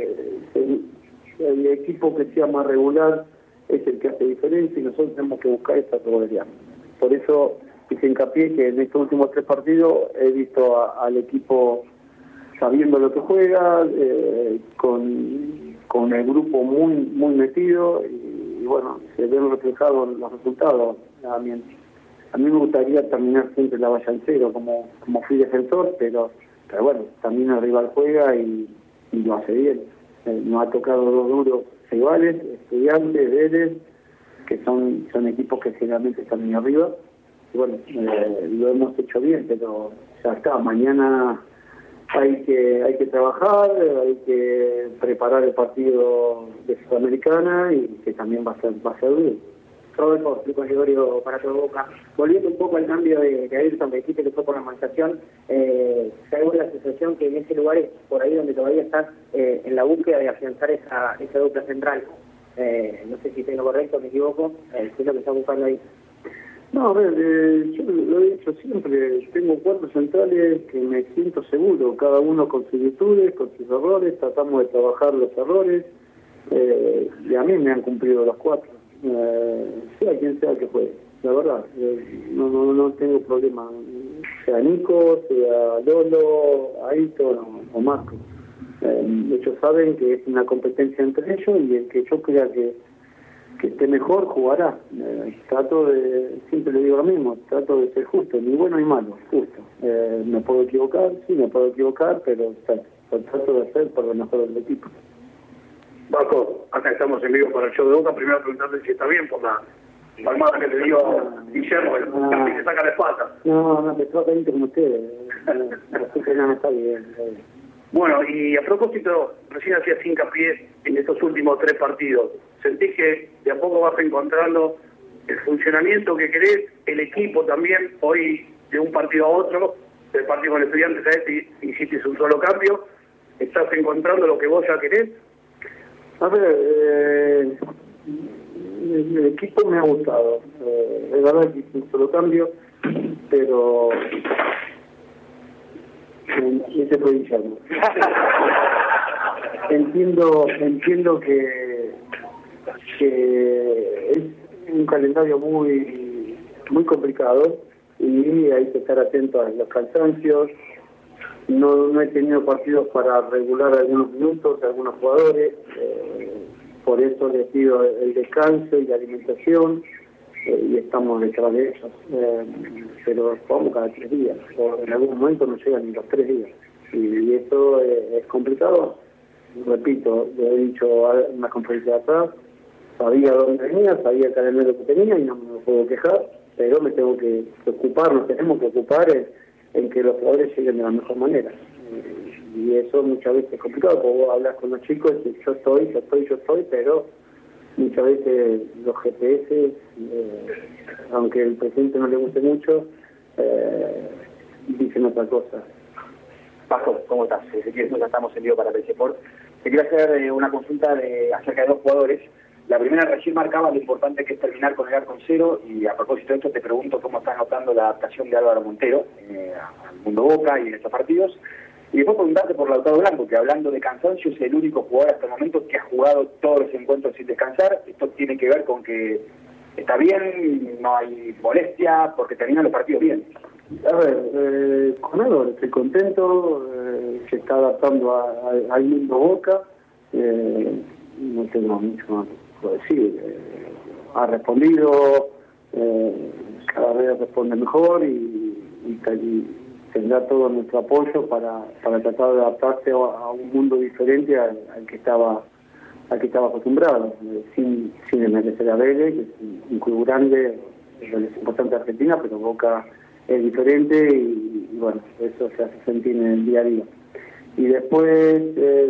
el equipo que sea más regular es el que hace diferencia, y nosotros tenemos que buscar esa regularidad. Por eso hice hincapié que en estos últimos 3 partidos he visto al equipo sabiendo lo que juega, con el grupo muy metido, y bueno, se ven reflejados los resultados. A mí me gustaría terminar siempre la valla en cero, como fui defensor, pero bueno, también el rival juega y lo hace bien. Nos ha tocado 2 duros rivales, Estudiantes, Vélez, que son equipos que generalmente están muy arriba, y bueno, lo hemos hecho bien, pero ya está. Mañana hay que trabajar, hay que preparar el partido de Sudamericana, y que también va a ser duro. Rodolfo, Lucas Gregorio para todo Boca. Volviendo un poco al cambio de Ayrton, que dijiste que fue por la amonestación, ¿se da la sensación que en ese lugar es por ahí donde todavía estás en la búsqueda de afianzar esa dupla central? No sé si tengo correcto, me equivoco, ¿qué es lo que está buscando ahí? No, a ver, yo lo he dicho siempre, tengo 4 centrales que me siento seguro, cada uno con sus virtudes, con sus errores, tratamos de trabajar los errores, y a mí me han cumplido los 4. Sea quien sea que juegue, la verdad, no tengo problema, sea Nico, sea Lolo, Ayrton o Marco. Ellos saben que es una competencia entre ellos, y el que yo crea que esté mejor jugará. Siempre le digo lo mismo, trato de ser justo, ni bueno ni malo, justo. Me puedo equivocar, pero trato de hacer por lo mejor del equipo. Vasco, acá estamos en vivo para el show de Boca. Primero preguntarte si está bien por la palmada que le dio Guillermo, casi que saca la espalda. No, me trata bien como ustedes. Así que no está bien. Bueno, y a propósito, recién hacías hincapié en estos últimos 3 partidos. ¿Sentís que de a poco vas encontrando el funcionamiento que querés, el equipo también? Hoy de un partido a otro, del partido con Estudiantes a este hiciste un solo cambio, ¿estás encontrando lo que vos ya querés? A ver, el equipo me ha gustado, es verdad que hice un solo cambio, pero ese fue Guillermo. Entiendo que es un calendario muy complicado y hay que estar atento a los cansancios. No he tenido partidos para regular algunos minutos a algunos jugadores, por eso les pido el descanso y la alimentación, y estamos detrás de ellos, pero jugamos cada 3 días, o en algún momento no llegan ni los 3 días, y eso es complicado. Repito, lo he dicho en una conferencia de atrás, sabía dónde venía, sabía cada lo que tenía y no me puedo quejar, pero me tengo que ocupar, nos tenemos que ocupar en que los jugadores lleguen de la mejor manera. Y eso muchas veces es complicado, porque vos hablas con los chicos y yo estoy, pero muchas veces los GPS, aunque el presidente no le guste mucho, dicen otra cosa. Paco, ¿cómo estás? Ya estamos en vivo para PC Sport. Te quiero hacer una consulta acerca de 2 jugadores. La primera, recién marcaba lo importante que es terminar con el arco en cero, y a propósito de esto te pregunto cómo estás notando la adaptación de Álvaro Montero al mundo Boca y en estos partidos. Y después preguntarte por Lautaro Blanco, que hablando de cansancio es el único jugador hasta el momento que ha jugado todos los encuentros sin descansar. Esto tiene que ver con que está bien, no hay molestia, porque terminan los partidos bien. A ver, con Álvaro estoy contento, se está adaptando al mundo Boca, no tengo mucho más por decir, ha respondido, cada vez responde mejor y tendrá todo nuestro apoyo para tratar de adaptarse a un mundo diferente al que estaba acostumbrado, sin desmerecer a Vélez, que es un club grande, es importante de Argentina, pero Boca es diferente y bueno, eso se hace sentir en el día a día. Y después,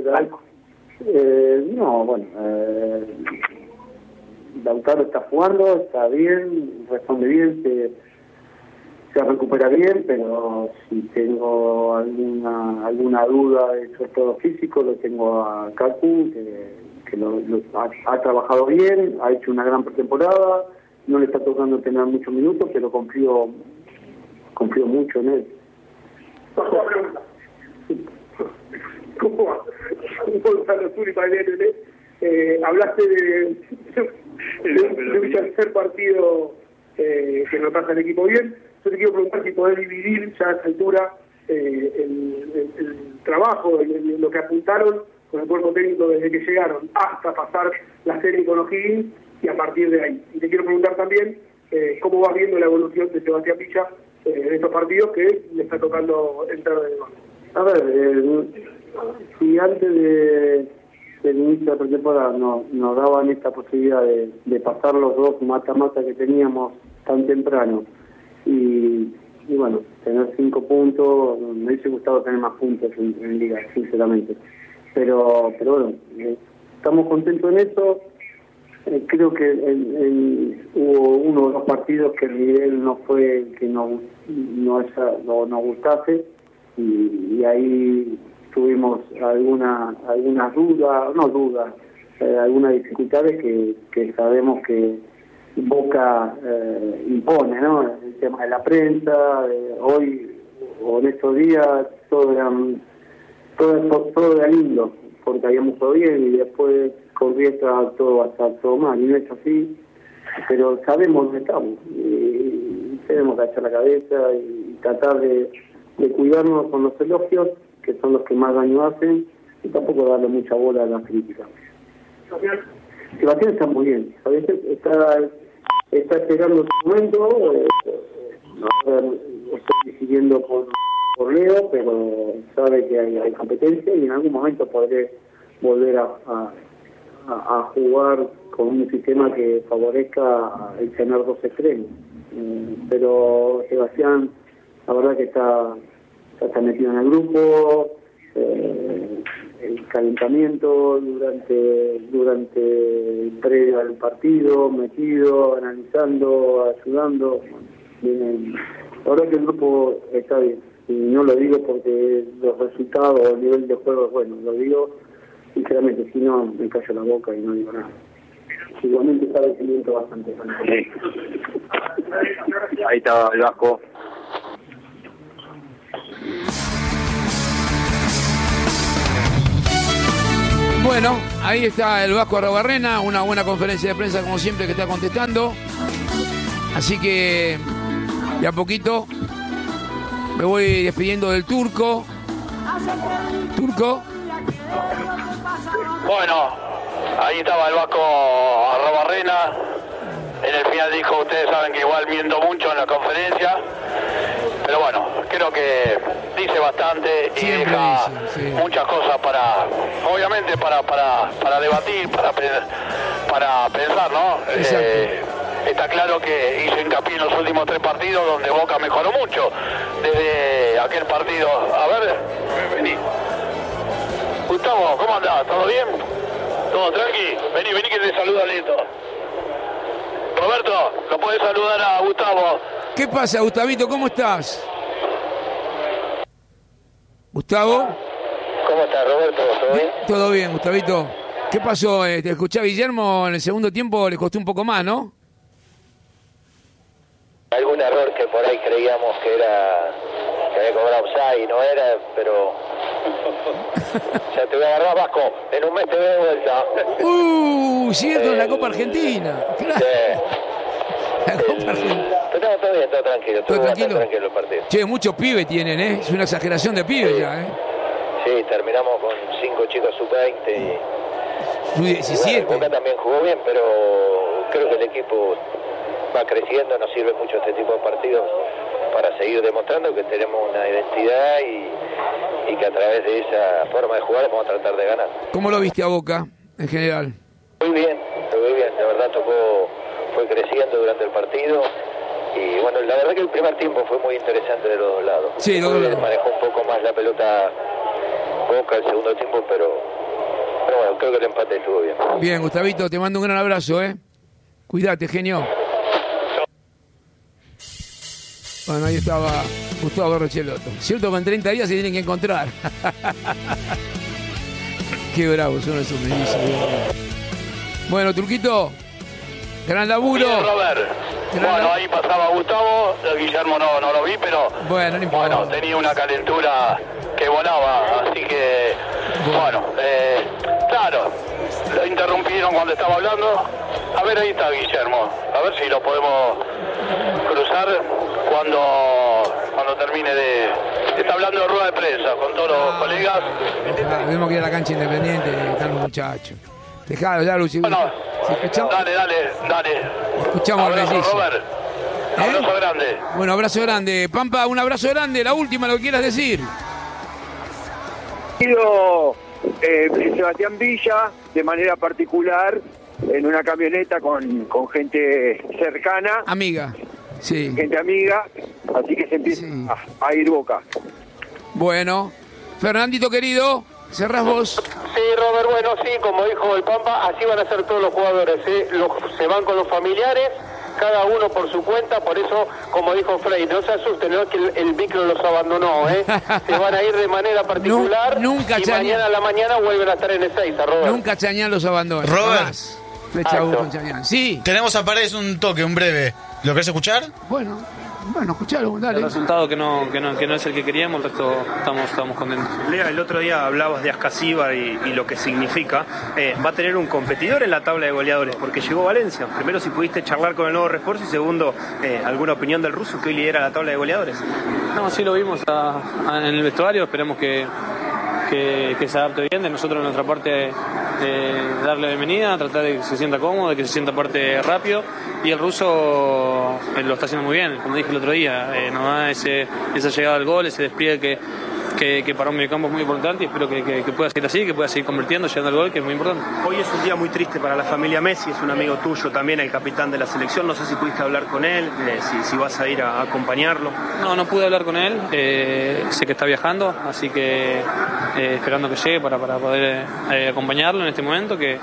Lautaro está jugando, está bien, responde bien, se recupera bien, pero si tengo alguna duda de su estado físico, lo tengo a Cacu, que ha trabajado bien, ha hecho una gran pretemporada, no le está tocando tener muchos minutos, pero confío mucho en él. ¿Cómo va? Gonzalo Zuri para el NN. Hablaste de un tercer partido que no pasa el equipo bien. Yo te quiero preguntar si podés dividir ya a esta altura el trabajo, lo que apuntaron con el cuerpo técnico desde que llegaron hasta pasar la serie con O'Higgins y a partir de ahí. Y te quiero preguntar también cómo vas viendo la evolución de Sebastián Picha en estos partidos que le está tocando entrar de nuevo. A ver, si antes del inicio de la pretemporada nos daban esta posibilidad de pasar los 2 mata-mata que teníamos tan temprano y bueno, tener 5 puntos, me hubiese gustado tener más puntos en Liga, sinceramente. Pero bueno, estamos contentos en eso. Creo que hubo 1 o 2 partidos que el nivel no fue el que nos gustase y ahí tuvimos algunas dudas, algunas dificultades que sabemos que Boca impone, ¿no? El tema de la prensa, hoy o en estos días todo era lindo, porque habíamos jugado bien y después con Riestra todo va a estar todo mal, y no es así, pero sabemos dónde estamos y tenemos que echar la cabeza y tratar de cuidarnos con los elogios, que son los que más daño hacen, y tampoco darle mucha bola a las críticas. Sebastián está muy bien, a veces está esperando su momento, estoy siguiendo por Leo, pero sabe que hay competencia y en algún momento podré volver a jugar con un sistema que favorezca el tener 2 extremos. Pero Sebastián, la verdad que está metido en el grupo, el calentamiento durante el previo al partido, metido, analizando, ayudando, viene La verdad que el grupo está bien. Y no lo digo porque los resultados o el nivel de juego es bueno, lo digo sinceramente, si no me callo la boca y no digo nada. Igualmente está definiendo bastante. Sí. Ahí está el Vasco. Bueno, ahí está el Vasco Arrobarrena, una buena conferencia de prensa como siempre que está contestando. Así que de a poquito me voy despidiendo del Turco. Turco. Bueno, ahí estaba el Vasco Arrobarrena. En el final dijo, ustedes saben que igual miento mucho en la conferencia. Pero bueno, creo que dice bastante y siempre deja muchas cosas para, obviamente, para debatir, para pensar, ¿no? Está claro que hizo hincapié en los últimos 3 partidos donde Boca mejoró mucho. Desde aquel partido, a ver, vení. Gustavo, ¿cómo andás? ¿Todo bien? ¿Todo tranqui? Vení que te saluda Lito. Roberto, ¿lo podés saludar a Gustavo? ¿Qué pasa, Gustavito? ¿Cómo estás? ¿Gustavo? ¿Cómo estás, Roberto? ¿Todo bien? Todo bien, Gustavito. ¿Qué pasó? Te escuché a Guillermo en el segundo tiempo, le costó un poco más, ¿no? Algún error que por ahí creíamos que había cobrado offside y no era, pero ya te voy a agarrar, Vasco, en un mes te veo de vuelta. Cierto, en la Copa Argentina. Claro. La Copa Argentina. Pero todo bien, todo tranquilo. ¿Todo tranquilo? El partido. Che, muchos pibes tienen, ¿eh? Es una exageración de pibes ya, ¿eh? Sí, terminamos con 5 chicos sub-20 y 17. Bueno, Boca también jugó bien, pero creo que el equipo va creciendo, nos sirve mucho este tipo de partidos para seguir demostrando que tenemos una identidad y que a través de esa forma de jugar vamos a tratar de ganar. ¿Cómo lo viste a Boca, en general? Muy bien, la verdad fue creciendo durante el partido y bueno, la verdad que el primer tiempo fue muy interesante de los dos lados. Sí, los dos lados. Manejó un poco más la pelota Boca el segundo tiempo, pero bueno, creo que el empate estuvo bien. Bien, Gustavito, te mando un gran abrazo, ¿eh? Cuídate, genio. Bueno, ahí estaba Gustavo Rochelotto. Cierto que en 30 días se tienen que encontrar. Qué bravos son esos mellizos. Bueno, Turquito, gran laburo. Bien, Robert. Bueno, ahí pasaba Gustavo, Guillermo no lo vi, pero bueno, no importa. Bueno, tenía una calentura que volaba, así que bueno, claro, lo interrumpieron cuando estaba hablando. A ver, ahí está Guillermo, a ver si lo podemos cruzar cuando termine de... Está hablando de rueda de prensa con todos los colegas. Tenemos que ir a la cancha Independiente, están los muchachos. Dejalo ya, Luchi. Bueno, dale. Escuchamos al mellizo. Robert. Abrazo grande. Bueno, abrazo grande. Pampa, un abrazo grande. La última, lo que quieras decir. Sebastián Villa, de manera particular, en una camioneta con gente cercana. Amiga, sí. Gente amiga, así que se empieza a ir Boca. Bueno, Fernandito querido, cerrás vos. Sí, Robert, bueno, sí, como dijo el Pampa, así van a ser todos los jugadores, se van con los familiares, cada uno por su cuenta, por eso, como dijo Frey, no se asusten, no es que el micro los abandonó, se van a ir de manera particular nunca y mañana a la mañana vuelven a estar en Ezeiza, Robert. Nunca Chañán los abandona. Robert, Flecha U con Chañán. Sí. Tenemos a Paredes un toque, un breve. ¿Lo querés escuchar? Bueno, escuchalo, dale. El resultado que no es el que queríamos, el resto estamos contentos. Lea, el otro día hablabas de Ascasíbar y lo que significa. Va a tener un competidor en la tabla de goleadores, porque llegó Valencia. Primero, si pudiste charlar con el nuevo refuerzo, y segundo, alguna opinión del ruso que hoy lidera la tabla de goleadores. No, sí lo vimos en el vestuario, esperemos que se adapte bien. De nosotros, de nuestra parte, darle bienvenida, tratar de que se sienta cómodo, de que se sienta parte rápido. Y el ruso lo está haciendo muy bien, como dije el otro día, nos da esa llegada al gol, ese despliegue que para un mediocampo es muy importante, y espero que pueda seguir así, que pueda seguir convirtiendo, llegando al gol, que es muy importante. Hoy es un día muy triste para la familia Messi, es un amigo tuyo también, el capitán de la selección. No sé si pudiste hablar con él, si vas a ir a acompañarlo. No pude hablar con él, sé que está viajando, así que esperando que llegue para poder acompañarlo en este momento, que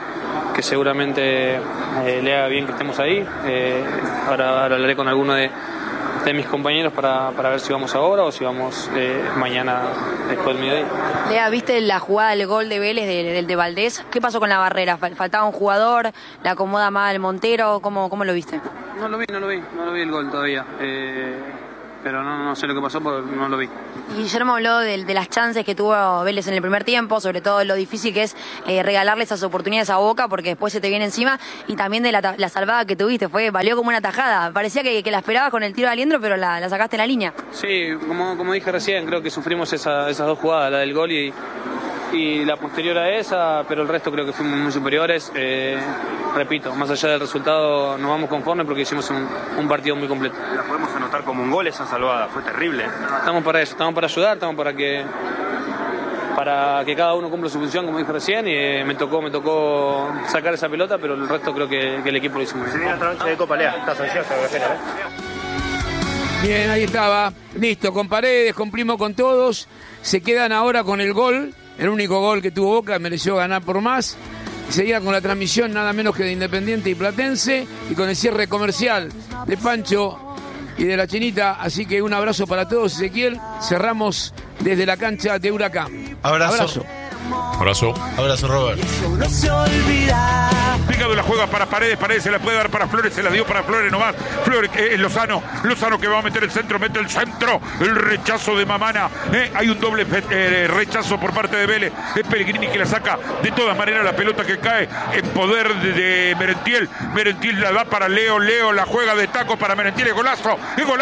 seguramente le haga bien que estemos ahí. Ahora hablaré con alguno de mis compañeros para ver si vamos ahora o si vamos mañana después del mediodía. Lea, ¿viste la jugada del gol de Vélez del de Valdés? ¿Qué pasó con la barrera? ¿Faltaba un jugador? ¿La acomoda mal Montero? ¿Cómo lo viste? No lo vi el gol todavía. Pero no sé lo que pasó porque no lo vi. Guillermo habló de las chances que tuvo Vélez en el primer tiempo, sobre todo lo difícil que es regalarle esas oportunidades a Boca porque después se te viene encima, y también de la salvada que tuviste, valió como una tajada. Parecía que la esperabas con el tiro de Aliendro, pero la sacaste en la línea. Sí, como dije recién, creo que sufrimos esas dos jugadas, la del gol y la posterior a esa, pero el resto creo que fuimos muy superiores. Repito, más allá del resultado no vamos conformes porque hicimos un partido muy completo. La podemos anotar como un gol esa salvada, fue terrible. Estamos para eso, estamos para ayudar, estamos para que cada uno cumpla su función, como dije recién, y me tocó sacar esa pelota, pero el resto creo que el equipo lo hizo muy bien. Se viene otra noche de Copa Lea, estás ansioso, Graciela, Bien, ahí estaba, listo, con Paredes, cumplimos con todos, se quedan ahora con el gol, el único gol que tuvo Boca, mereció ganar por más. Seguía con la transmisión nada menos que de Independiente y Platense, y con el cierre comercial de Pancho y de la Chinita. Así que un abrazo para todos, Ezequiel. Cerramos desde la cancha de Huracán. Abrazo. Abrazo, Robert. No se olvida. Picado la juega para Paredes, se la puede dar para Flores, se la dio para Flores nomás. Flores, Lozano que va a meter el centro, el rechazo de Mamana. Hay un doble rechazo por parte de Vélez. Es Pellegrini que la saca. De todas maneras, la pelota que cae en poder de Merentiel. Merentiel la da para Leo, la juega de taco para Merentiel. ¡Golazo! ¡Gol!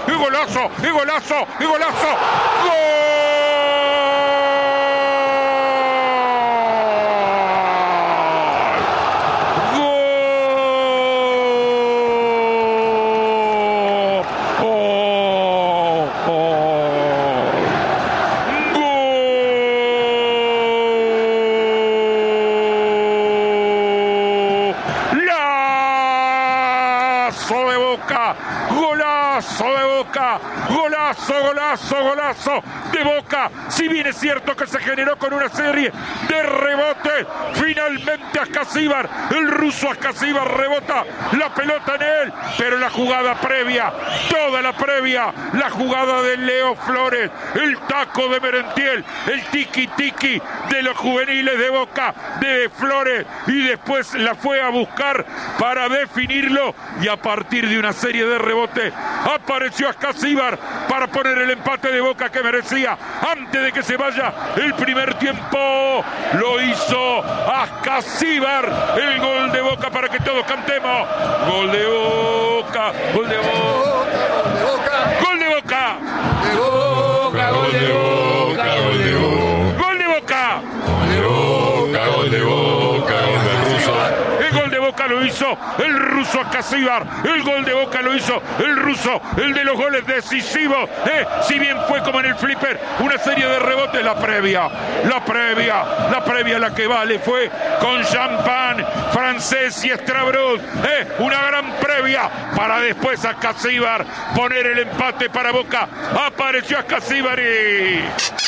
Golazo de Boca. Si bien es cierto que se generó con una serie de rebotes, finalmente Ascasíbar, el ruso Ascasíbar, rebota la pelota en él, pero la jugada previa, toda la previa, la jugada de Leo Flores, el taco de Merentiel, el tiki-tiki de los juveniles de Boca, de Flores, y después la fue a buscar para definirlo, y a partir de una serie de rebotes apareció Ascasíbar para poner el empate de Boca que merecía antes de que se vaya el primer tiempo. Lo hizo Ascasíbar, el gol de Boca, para que todos cantemos. Gol de Boca, gol de Boca, gol de Boca, gol de Boca, gol de Boca, gol de Boca, gol de Boca, gol de Boca, gol del ruso. El gol de Boca lo hizo el ruso Ascasíbar, el gol de Boca lo hizo el ruso, el de los goles decisivos. Si bien fue como en el flipper, una serie de rebotes, la previa, la que vale fue con champán francés y Estrabrud, una gran previa para después Ascasíbar poner el empate para Boca. Apareció Ascasíbar y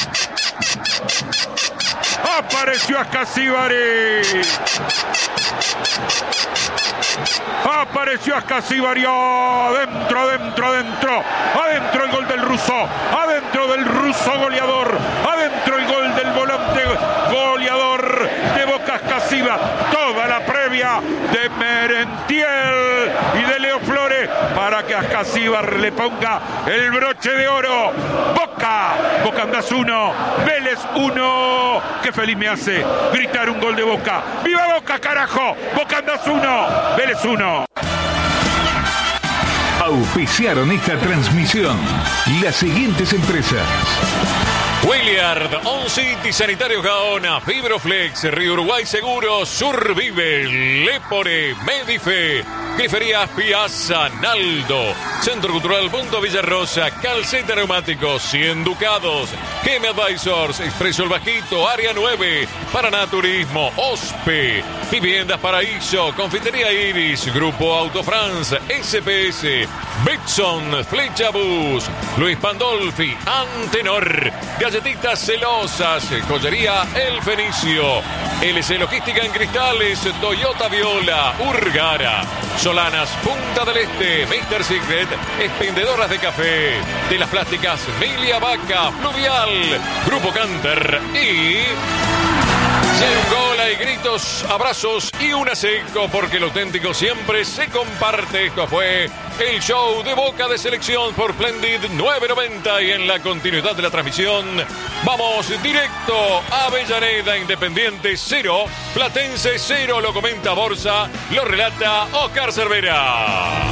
apareció Ascasíbar y adentro el gol del ruso, adentro del ruso goleador, adentro el gol del volante goleador de Boca, Ascasíbar. Toda la previa de Merentiel y de Leo Flores para que Ascasíbar le ponga el broche de oro. Boca andás 1, Vélez 1. Qué feliz me hace gritar un gol de Boca. ¡Viva Boca, carajo! Boca andás 1, Vélez 1. Auspiciaron esta transmisión las siguientes empresas: Williard, On City, Sanitario Gaona, Fibroflex, Río Uruguay Seguros, Survive, Lepore, Medife, Griferías Piazza, Naldo, Centro Cultural Punto Villarrosa, Calceta Neumáticos, 100 Ducados, GM Advisors, Expreso El Bajito, Área 9, Paraná Turismo, OSPE, Viviendas Paraíso, Confitería Iris, Grupo Autofrance, SPS, Betson, Flecha Bus, Luis Pandolfi, Antenor, Galletitas Celosas, Joyería El Fenicio, LC Logística en Cristales, Toyota Viola, Urgara, Solanas, Punta del Este, Mr. Secret, expendedoras de café, de las plásticas Milia Vaca, Fluvial, Grupo Canter y... Si hay un gol, hay gritos, abrazos y un seco, porque lo auténtico siempre se comparte. Esto fue el show de Boca de Selección por Splendid 990 y en la continuidad de la transmisión vamos directo a Avellaneda, Independiente 0, Platense 0, lo comenta Borsa, lo relata Oscar Cervera.